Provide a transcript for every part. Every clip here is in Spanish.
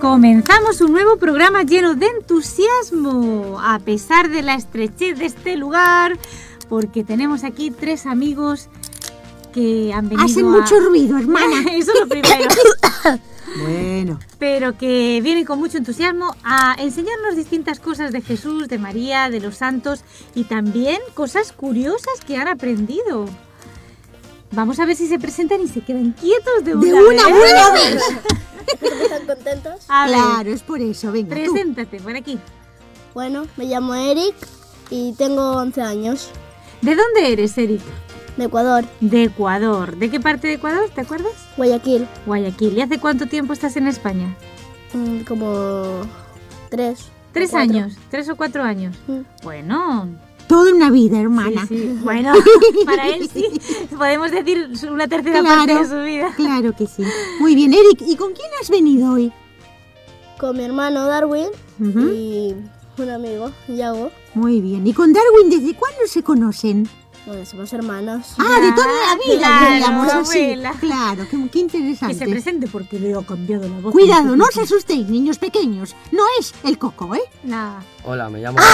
Comenzamos un nuevo programa lleno de entusiasmo, a pesar de la estrechez de este lugar, porque tenemos aquí 3 amigos que han venido. Hacen mucho ruido, hermana. Eso es lo primero. Bueno. Pero que vienen con mucho entusiasmo a enseñarnos distintas cosas de Jesús, de María, de los santos y también cosas curiosas que han aprendido. Vamos a ver si se presentan y se quedan quietos de una vez. ¿Están contentos? Claro, es por eso. Venga, preséntate por aquí. Bueno, me llamo Eric y tengo 11 años. ¿De dónde eres, Eric? De Ecuador. De Ecuador. ¿De qué parte de Ecuador? ¿Te acuerdas? Guayaquil. Guayaquil. ¿Y hace cuánto tiempo estás en España? Como 3. 3 años. 3 o 4 años. Mm. Bueno. Toda una vida, hermana. Sí, sí. Bueno, para él sí. Podemos decir una tercera parte de su vida. Claro que sí. Muy bien, Eric. ¿Y con quién has venido hoy? Con mi hermano Darwin y un amigo, Yago. Muy bien. ¿Y con Darwin desde cuándo se conocen? Bueno, somos hermanos. Ah, de toda la vida, claro, digamos así. abuela. Claro, qué interesante. Que se presente porque le he cambiado la voz. Cuidado, no os asustéis, niños pequeños. No es el Coco, ¿eh? No. Hola, me llamo...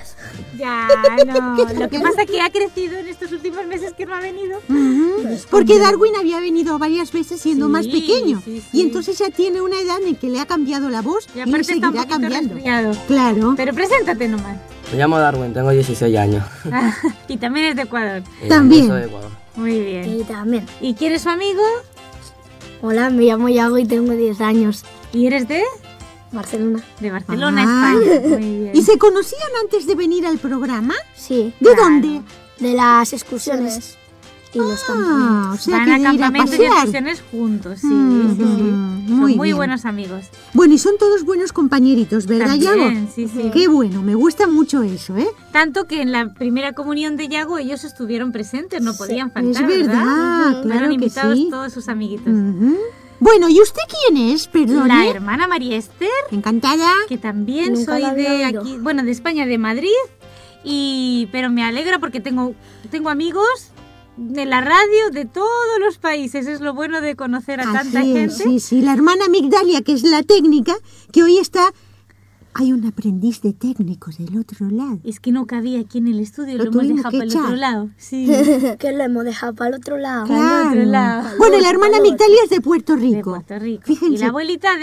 Ya, no. Lo que pasa es que ha crecido en estos últimos meses que no ha venido. Porque Darwin había venido varias veces siendo Sí, más pequeño. sí, sí. Y entonces ya tiene una edad en que le ha cambiado la voz Y y, le aparte está un seguirá poquito cambiando. resfriado. Claro. Pero preséntate nomás. Me llamo Darwin, tengo 16 años. Y también es de Ecuador. También. Yo soy de Ecuador. Muy bien. Y también. ¿Y quién es su amigo? Hola, me llamo Yago y tengo 10 años. ¿Y eres de? Barcelona. De Barcelona, Ah. España. Muy bien. ¿Y se conocían antes de venir al programa? Sí. ¿De Claro. dónde? De las excursiones y los campamentos. Ah, o sea Van que a de ir a campamentos y pasear. excursiones juntos, sí, Mm, sí, sí. Son muy muy bien. buenos amigos. Bueno, y son todos buenos compañeritos, ¿verdad, Yago? También, sí, sí. Qué bueno, me gusta mucho eso, ¿eh? Tanto que en la primera comunión de Yago ellos estuvieron presentes, no podían faltar, Es verdad, Fueron claro que invitados sí. todos sus amiguitos. Ujú. Bueno, ¿y usted quién es? La Perdone. hermana María Esther, Encantada. que también Nunca soy la había de oído. aquí, bueno, de España, de Madrid, pero me alegra porque tengo amigos de la radio de todos los países. Es lo bueno de conocer a tanta Así gente. es, sí, sí. La hermana Migdalia, que es la técnica, que hoy está... Hay un aprendiz de técnicos del otro lado. Es que no cabía aquí en el estudio, Lo lo hemos tuvimos dejado que para el otro echar. lado. Sí, Que lo hemos dejado para el otro lado. Al otro lado. Bueno, la hermana Migdalia es de Puerto de Rico. Puerto Rico. Fíjense. Y la abuelita